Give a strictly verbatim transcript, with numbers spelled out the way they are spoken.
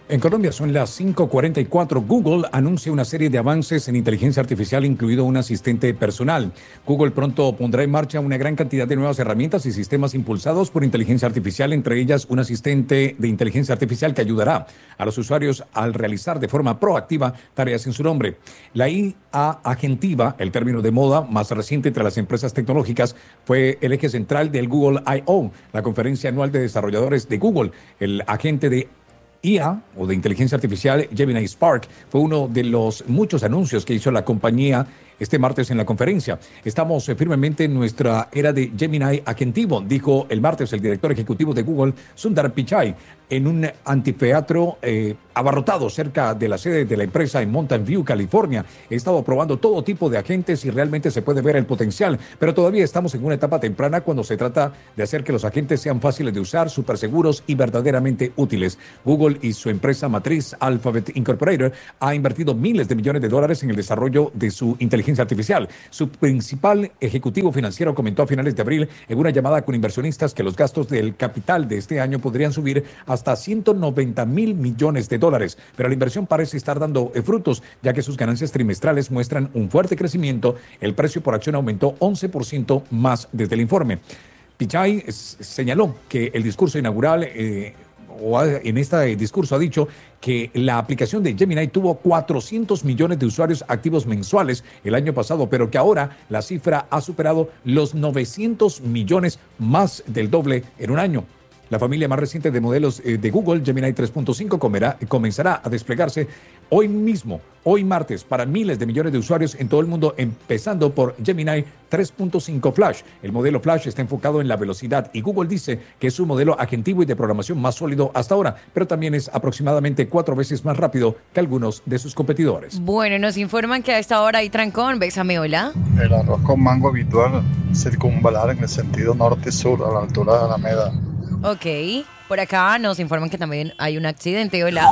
En Colombia son las cinco cuarenta y cuatro. Google anuncia una serie de avances en inteligencia artificial, incluido un asistente personal. Google pronto pondrá en marcha una gran cantidad de nuevas herramientas y sistemas impulsados por inteligencia artificial, entre ellas un asistente de inteligencia artificial que ayudará a los usuarios al realizar de forma proactiva tareas en su nombre. La I A agentiva, el término de moda más reciente entre las empresas tecnológicas, fue el eje central del Google I O, la conferencia anual de desarrolladores de Google. El agente de I A o de inteligencia artificial Gemini Spark fue uno de los muchos anuncios que hizo la compañía este martes en la conferencia. Estamos eh, firmemente en nuestra era de Gemini agentivo, dijo el martes el director ejecutivo de Google, Sundar Pichai, en un anfiteatro eh, abarrotado cerca de la sede de la empresa en Mountain View, California. He estado probando todo tipo de agentes y realmente se puede ver el potencial, pero todavía estamos en una etapa temprana cuando se trata de hacer que los agentes sean fáciles de usar, súper seguros y verdaderamente útiles. Google y su empresa matriz Alphabet Incorporated ha invertido miles de millones de dólares en el desarrollo de su inteligencia artificial. Su principal ejecutivo financiero comentó a finales de abril en una llamada con inversionistas que los gastos del capital de este año podrían subir hasta ciento noventa mil millones de dólares, pero la inversión parece estar dando frutos, ya que sus ganancias trimestrales muestran un fuerte crecimiento. El precio por acción aumentó once por ciento más desde el informe. Pichai señaló que el discurso inaugural eh, o en este discurso ha dicho que la aplicación de Gemini tuvo cuatrocientos millones de usuarios activos mensuales el año pasado, pero que ahora la cifra ha superado los novecientos millones, más del doble en un año. La familia más reciente de modelos eh, de Google, Gemini tres punto cinco, comerá, comenzará a desplegarse hoy mismo, hoy martes, para miles de millones de usuarios en todo el mundo, empezando por Gemini tres punto cinco Flash. El modelo Flash está enfocado en la velocidad y Google dice que es un modelo agentivo y de programación más sólido hasta ahora, pero también es aproximadamente cuatro veces más rápido que algunos de sus competidores. Bueno, nos informan que a esta hora hay trancón. Bésame, hola. El arroz con mango habitual, circunvalar en el sentido norte-sur, a la altura de Alameda. Ok, por acá nos informan que también hay un accidente. Hola.